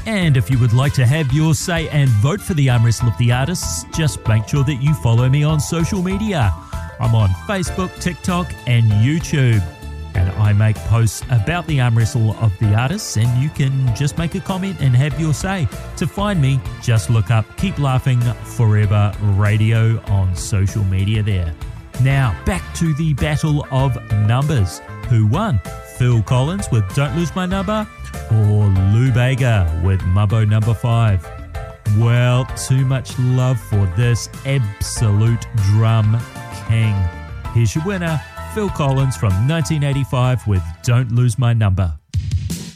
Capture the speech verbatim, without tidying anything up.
And if you would like to have your say and vote for the Arm Wrestle of the Artists, just make sure that you follow me on social media. I'm on Facebook, TikTok and YouTube. And I make posts about the Arm Wrestle of the Artists, and you can just make a comment and have your say. To find me, just look up Keep Laughing Forever Radio on social media there. Now, back to the battle of numbers. Who won? Phil Collins with Don't Lose My Number, or Lou Bega with Mumbo Number five? Well, too much love for this absolute drum king. Here's your winner, Phil Collins from nineteen eighty-five with Don't Lose My Number.